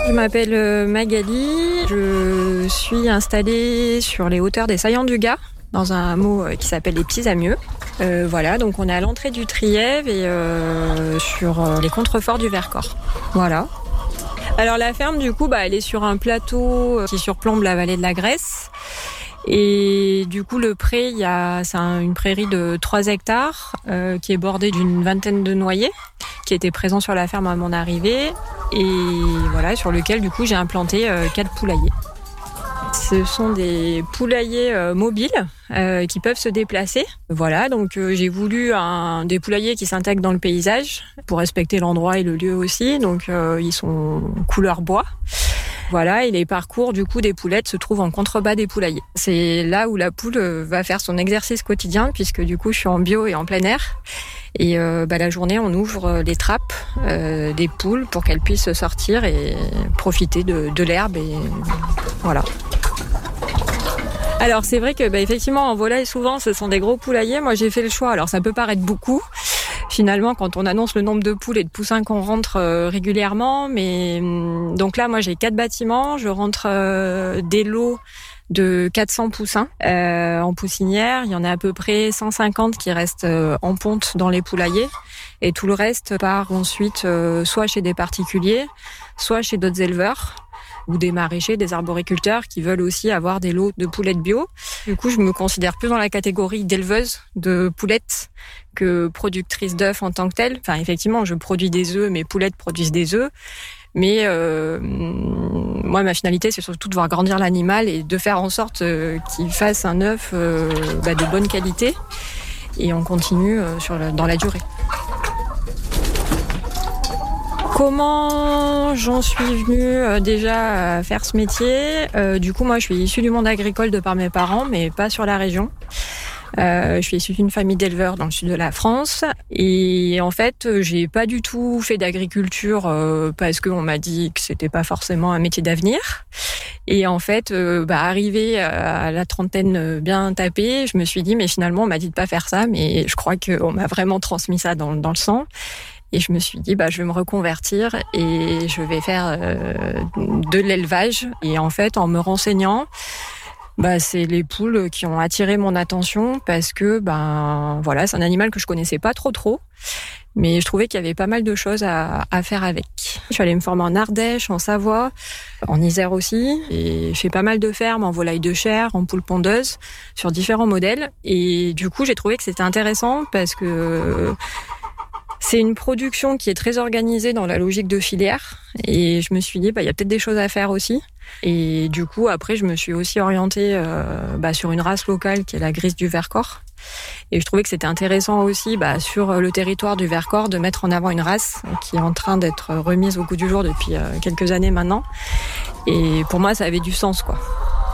Je m'appelle Magali, je suis installée sur les hauteurs des Saillants du Gard, dans un hameau qui s'appelle les Petits Amieux. Voilà, donc on est à l'entrée du Trièves et sur les contreforts du Vercors. Voilà. Alors la ferme, du coup, elle est sur un plateau qui surplombe la vallée de la Grèce. Et du coup, le pré, c'est une prairie de 3 hectares qui est bordée d'une vingtaine de noyers qui étaient présents sur la ferme à mon arrivée. Et voilà, sur lequel, du coup, j'ai implanté 4 poulaillers. Ce sont des poulaillers mobiles qui peuvent se déplacer. Voilà, donc j'ai voulu des poulaillers qui s'intègrent dans le paysage pour respecter l'endroit et le lieu aussi. Donc ils sont couleur bois. Voilà, et les parcours du coup des poulettes se trouvent en contrebas des poulaillers. C'est là où la poule va faire son exercice quotidien puisque du coup je suis en bio et en plein air. Et la journée, on ouvre les trappes des poules pour qu'elles puissent sortir et profiter de l'herbe. Et voilà. Alors c'est vrai que effectivement en volaille souvent ce sont des gros poulaillers. Moi j'ai fait le choix. Alors ça peut paraître beaucoup finalement quand on annonce le nombre de poules et de poussins qu'on rentre régulièrement. Mais donc là moi j'ai 4 bâtiments. Je rentre des lots de 400 poussins en poussinière. Il y en a à peu près 150 qui restent en ponte dans les poulaillers. Et tout le reste part ensuite soit chez des particuliers, soit chez d'autres éleveurs ou des maraîchers, des arboriculteurs qui veulent aussi avoir des lots de poulettes bio. Du coup, je me considère plus dans la catégorie d'éleveuse de poulettes que productrice d'œufs en tant que telle. Enfin, effectivement, je produis des œufs, mes poulettes produisent des œufs. Mais moi, ma finalité, c'est surtout de voir grandir l'animal et de faire en sorte qu'il fasse un œuf de bonne qualité. Et on continue dans la durée. Comment j'en suis venue déjà à faire ce métier ? Du coup, moi, je suis issue du monde agricole de par mes parents, mais pas sur la région. Je suis issue d'une famille d'éleveurs dans le sud de la France. Et en fait, j'ai pas du tout fait d'agriculture parce qu'on m'a dit que c'était pas forcément un métier d'avenir. Et en fait, arrivée à la trentaine bien tapée, je me suis dit, mais finalement, on m'a dit de pas faire ça, mais je crois qu'on m'a vraiment transmis ça dans le sang. Et je me suis dit, je vais me reconvertir et je vais faire de l'élevage. Et en fait, en me renseignant, c'est les poules qui ont attiré mon attention parce que, c'est un animal que je connaissais pas trop. Mais je trouvais qu'il y avait pas mal de choses à faire avec. Je suis allée me former en Ardèche, en Savoie, en Isère aussi. Et j'ai fait pas mal de fermes en volaille de chair, en poules pondeuses, sur différents modèles. Et du coup, j'ai trouvé que c'était intéressant parce que c'est une production qui est très organisée dans la logique de filière. Et je me suis dit, il y a peut-être des choses à faire aussi. Et du coup, après, je me suis aussi orientée sur une race locale qui est la grise du Vercors. Et je trouvais que c'était intéressant aussi, sur le territoire du Vercors, de mettre en avant une race qui est en train d'être remise au goût du jour depuis quelques années maintenant. Et pour moi, ça avait du sens, quoi.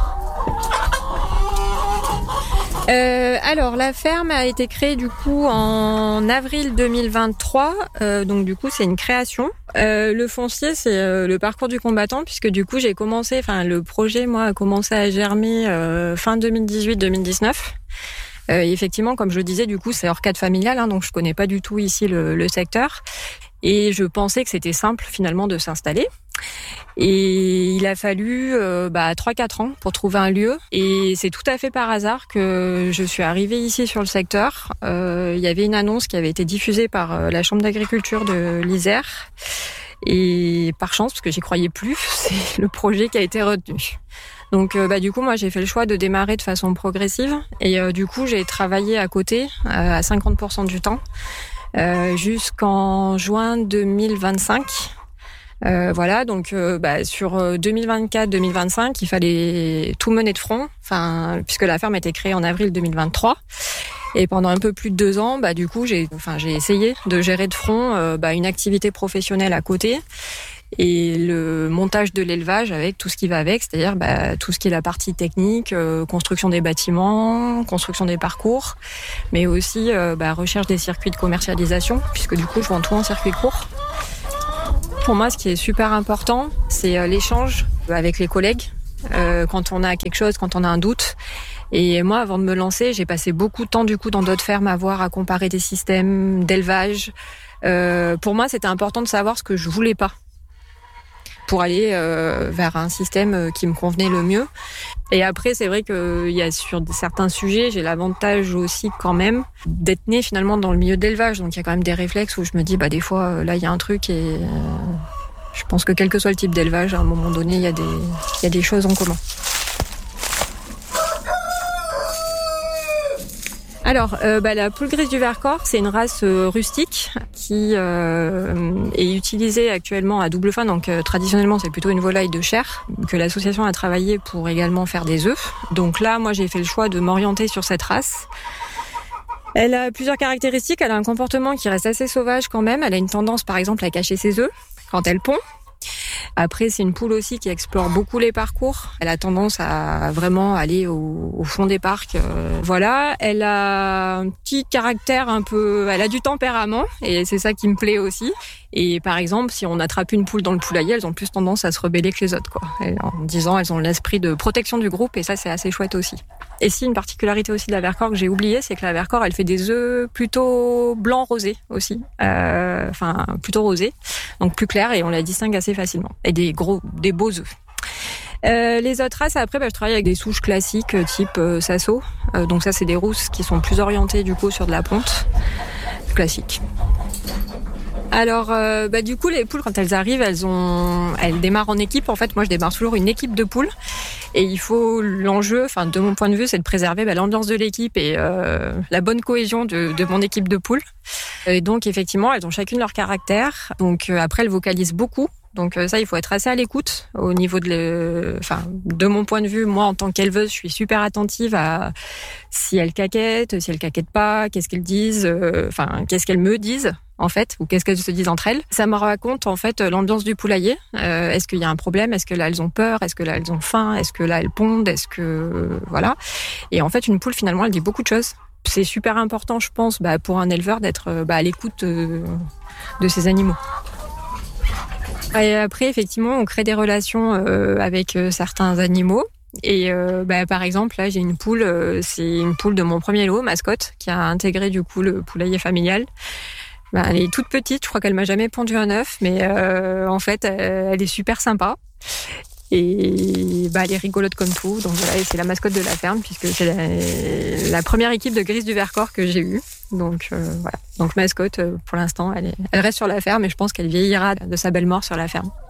Alors, la ferme a été créée du coup en avril 2023, donc du coup c'est une création. Le foncier, c'est le parcours du combattant, puisque du coup le projet a commencé à germer fin 2018-2019. Effectivement, comme je le disais, du coup c'est hors cadre familial, donc je connais pas du tout ici le secteur. Et je pensais que c'était simple finalement de s'installer. Et il a fallu 3-4 ans pour trouver un lieu. Et c'est tout à fait par hasard que je suis arrivée ici sur le secteur. Il y avait une annonce qui avait été diffusée par la Chambre d'agriculture de l'Isère. Et par chance, parce que j'y croyais plus, c'est le projet qui a été retenu. Donc du coup, moi j'ai fait le choix de démarrer de façon progressive. Et du coup, j'ai travaillé à côté à 50% du temps. Jusqu'en juin 2025. Donc sur 2024-2025, il fallait tout mener de front, puisque la ferme a été créée en avril 2023. Et pendant un peu plus de 2 ans, du coup, j'ai essayé de gérer de front une activité professionnelle à côté et le montage de l'élevage avec tout ce qui va avec, c'est-à-dire tout ce qui est la partie technique, construction des bâtiments, construction des parcours, mais aussi recherche des circuits de commercialisation, puisque du coup, je vends tout en circuit court. Pour moi, ce qui est super important, c'est l'échange avec les collègues quand on a quelque chose, quand on a un doute. Et moi, avant de me lancer, j'ai passé beaucoup de temps du coup dans d'autres fermes à comparer des systèmes d'élevage. Pour moi, c'était important de savoir ce que je voulais pas. pour aller vers un système qui me convenait le mieux. Et après, c'est vrai qu'il y a sur certains sujets, j'ai l'avantage aussi quand même d'être née finalement dans le milieu de l'élevage. Donc il y a quand même des réflexes où je me dis, des fois, là, il y a un truc et je pense que quel que soit le type d'élevage, à un moment donné, il y a des choses en commun. Alors, la poule grise du Vercors, c'est une race rustique qui est utilisée actuellement à double fin. Donc, traditionnellement, c'est plutôt une volaille de chair que l'association a travaillé pour également faire des œufs. Donc là, moi, j'ai fait le choix de m'orienter sur cette race. Elle a plusieurs caractéristiques. Elle a un comportement qui reste assez sauvage quand même. Elle a une tendance, par exemple, à cacher ses œufs quand elle pond. Après, c'est une poule aussi qui explore beaucoup les parcours. Elle a tendance à vraiment aller au fond des parcs. Voilà, elle a un petit caractère elle a du tempérament et c'est ça qui me plaît aussi. Et par exemple, si on attrape une poule dans le poulailler, elles ont plus tendance à se rebeller que les autres, quoi. Et en disant, elles ont l'esprit de protection du groupe et ça, c'est assez chouette aussi. Et si une particularité aussi de la Vercors que j'ai oubliée, c'est que la Vercors, elle fait des œufs plutôt blanc rosé aussi, plutôt rosé, donc plus clair et on la distingue assez facilement. Et des beaux œufs. Les autres races, après, je travaille avec des souches classiques type Sasso. Donc ça, c'est des rousses qui sont plus orientées du coup sur de la ponte classique. Alors, du coup, les poules, quand elles arrivent, elles démarrent en équipe. En fait, moi, je démarre toujours une équipe de poules. Et l'enjeu, de mon point de vue, c'est de préserver l'ambiance de l'équipe et la bonne cohésion de mon équipe de poules. Et donc, effectivement, elles ont chacune leur caractère. Donc, après, elles vocalisent beaucoup. Donc ça, il faut être assez à l'écoute au niveau de mon point de vue. Moi, en tant qu'éleveuse, je suis super attentive à si elles caquettent pas, qu'est-ce qu'elles disent, qu'est-ce qu'elles me disent en fait, ou qu'est-ce qu'elles se disent entre elles. Ça me raconte en fait l'ambiance du poulailler. Est-ce qu'il y a un problème? Est-ce que là elles ont peur? Est-ce que là elles ont faim? Est-ce que là elles pondent? Est-ce que voilà. Et en fait, une poule finalement, elle dit beaucoup de choses. C'est super important, je pense, pour un éleveur d'être à l'écoute de ses animaux. Et après, effectivement, on crée des relations avec certains animaux. Et par exemple, là, j'ai une poule, c'est une poule de mon premier lot, Mascotte, qui a intégré du coup le poulailler familial. Elle est toute petite, je crois qu'elle m'a jamais pondu un œuf, mais en fait, elle est super sympa. Et elle est rigolote comme tout. Donc voilà, et c'est la mascotte de la ferme, puisque c'est la première équipe de grises du Vercors que j'ai eue. Donc voilà. Donc Mascotte, pour l'instant, elle reste sur la ferme et je pense qu'elle vieillira de sa belle mort sur la ferme.